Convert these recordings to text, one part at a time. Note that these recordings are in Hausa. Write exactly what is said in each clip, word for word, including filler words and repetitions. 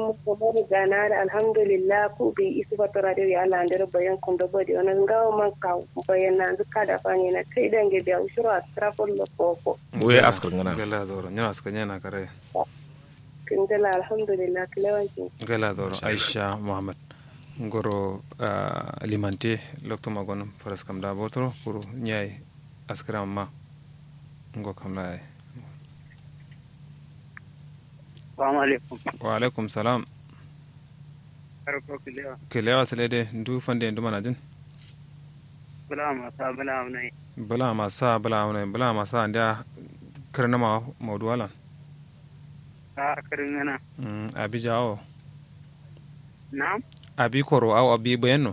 mu ko gana da alhamdulillah ku bi isu fatara da ya Allah da bayan kun da bodi wannan gawo man ka bayan nan duka da fani na kai dange da ushuru astrafol lo koko we askar ngana gala doro nyana askar nyana kare kin da alhamdulillah kilawanci gala doro Aisha Muhammad ngoro alimante lokto magon faras kam da botro pour nyai askram ma ngo kam lay Assalamu alaikum. Wa alaikum salam. Karko kilewa. Kilewa salede ndu fande ndu manajin. Bala masa bala unai. Bala masa bala unai bala masa nda karna ma mawduala. Ah karngana. Mm abi jawo. Na'am. Abi koro au abi bayano.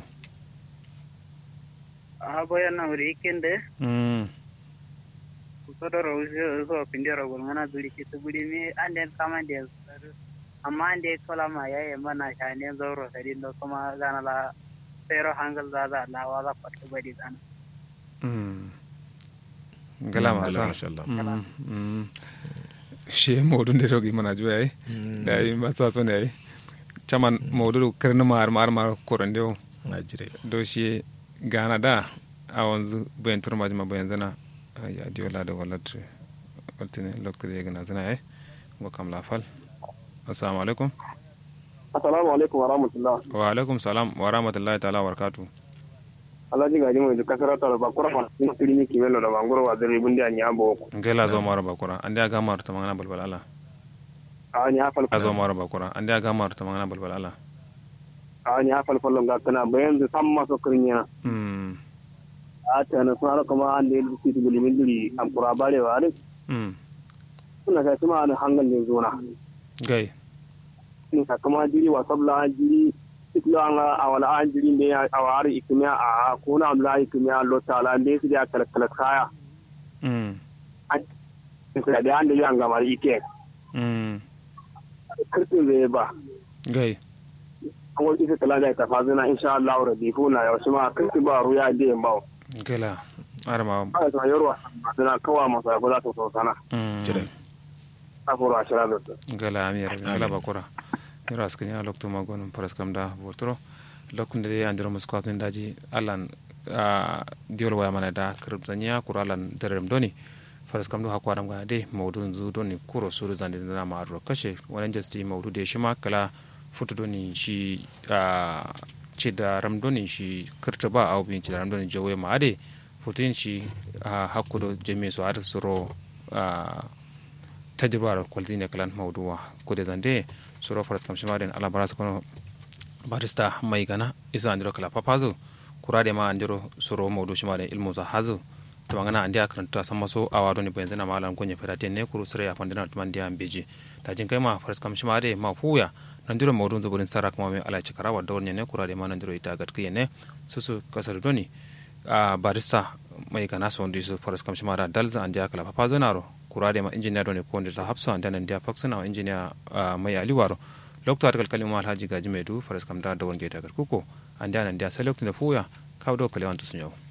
Ah bayana wuri kende. Mm. Sodoro uzo uzo pindero gulmana duri kitu gudi mi anden kamande amma ande kola ma yaye mana shane zoro sari do kuma gana la pero hangal zada la wala patu badi dana Mm. Gala masa masha Allah Mm. Mm. She modu ne rogi mana juwa ai. Dai masa so ne ai. Chaman modu karna mar mar mar korande na jire do shi gana da a wanzu bayan turma jima bayan zana ya di wala da walatre waltine lokto ye gana zana ai ngo kam la fal assalamu alaikum assalamu alaikum wa rahmatullah wa alaikum salam wa rahmatullahi ta'ala wa barakatuh alaji gaji mo kasara ta ba kura ma ni tiri ni kimelo da bangoro wa dare bundi an yabo ngela zo mara bakura ande aga mar ta mangana balbal ala a ni hafal azo mara bakura ande aga mar ta mangana balbal ala a ni hafal fallo ga kana bayan da samma so krinya mm a ta na sara kuma an da yi su da limin duri an kura bare wa ne mm kuna ga kuma an hangal ne zona gai ni ka kuma jiri wa sabla an jiri itlo an awala an jiri ne a wari ikmiya a ko na amla ikmiya Allah ta'ala ne su da kalkala kaya mm an sai da an da yan gamar ike mm kirtin zai ba gai an wani ita kala da ta fazina insha Allah rabbi kuna yau shi ma kirtin ba ruya da yan bawo gela arma ba ta yorwa suna kawa masa ko za ta so sana mm jire afuro ashira da gala amir gala bakura yoro askanya lokto magon paraskam da botro lokunde de andiro musko to ndaji alan diol waya mana da kribzanya kuralan derem doni paraskam do hakwaram gana de mawdun zu doni kuro suru zande na maro kashe wannan jasti mawdu de shima kala futu doni shi ce da ramdoni shi kirtaba au bin ce da ramdoni jawe ma ade futun shi hakkudo jemi so har suro tajribar kwaltine kalan mawduwa kude zande suro faras kam shima den ala baras kono barista mai gana isa andiro kala papazo kurade ma andiro suro mawdu shima den ilmu za hazu to ngana andi akaranta samaso awado ni benzena malan gonye ferate ne kuru sure ya fandina to mandiya ambeji da jin kai ma faras kam shima de ma fuya nandiro mawdu zuburin sara kuma mai ala cikara wa dawar ne kurade ma nandiro ita gatkiye ne susu kasar doni barista mai gana so ndi su faras kam shima da dalza andi akala papazo naro kurade ma engineer doni ko ndi hafsa anda nan dia faksana engineer mai aliwaro lokto atakal kalima alhaji gaji medu faras kam da dawon geta garkuko anda nan dia sai lokto da fuya kawo do kalewan to sunyo